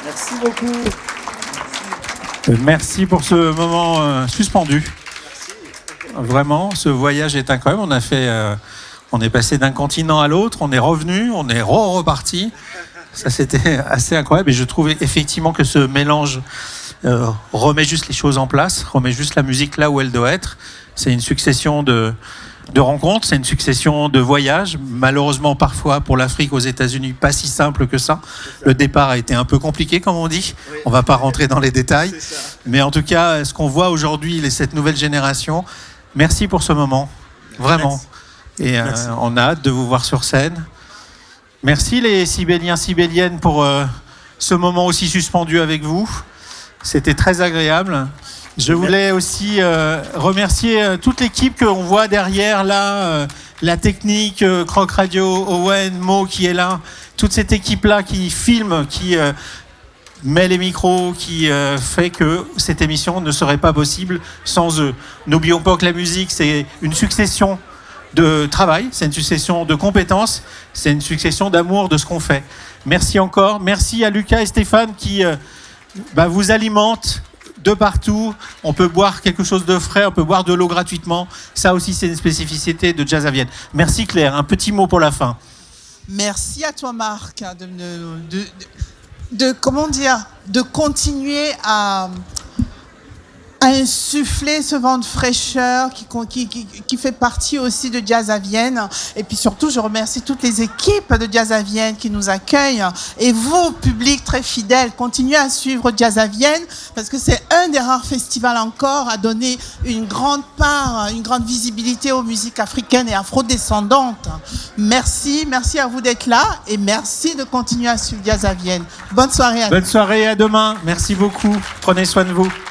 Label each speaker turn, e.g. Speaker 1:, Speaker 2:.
Speaker 1: Merci beaucoup.
Speaker 2: Merci pour ce moment suspendu. Vraiment, ce voyage est incroyable. On est passé d'un continent à l'autre, on est revenu, on est reparti. Ça, c'était assez incroyable. Et je trouve effectivement que ce mélange remet juste les choses en place, remet juste la musique là où elle doit être. C'est une succession de rencontres, c'est une succession de voyages. Malheureusement, parfois, pour l'Afrique, aux États-Unis, pas si simple que ça. Le départ a été un peu compliqué, comme on dit. On ne va pas rentrer dans les détails. Mais en tout cas, ce qu'on voit aujourd'hui, cette nouvelle génération, merci pour ce moment. Vraiment. Et on a hâte de vous voir sur scène. Merci les Sibéliens, Sibéliennes pour ce moment aussi suspendu avec vous. C'était très agréable. Je voulais aussi remercier toute l'équipe qu'on voit derrière là, la technique, Croc Radio, Owen, Mo qui est là, toute cette équipe-là qui filme, qui met les micros, qui fait que cette émission ne serait pas possible sans eux. N'oublions pas que la musique, c'est une succession de travail, c'est une succession de compétences, c'est une succession d'amour de ce qu'on fait. Merci encore, merci à Lucas et Stéphane qui vous alimentent de partout. On peut boire quelque chose de frais, on peut boire de l'eau gratuitement. Ça aussi, c'est une spécificité de Jazz à Vienne. Merci Claire, un petit mot pour la fin.
Speaker 3: Merci à toi Marc de continuer à insuffler ce vent de fraîcheur qui fait partie aussi de Jazz à Vienne. Et puis surtout, je remercie toutes les équipes de Jazz à Vienne qui nous accueillent. Et vous, public très fidèle, continuez à suivre Jazz à Vienne parce que c'est un des rares festivals encore à donner une grande part, une grande visibilité aux musiques africaines et afro-descendantes. Merci à vous d'être là et merci de continuer à suivre Jazz à Vienne. Bonne soirée à vous.
Speaker 2: Bonne soirée, à demain. Merci beaucoup. Prenez soin de vous.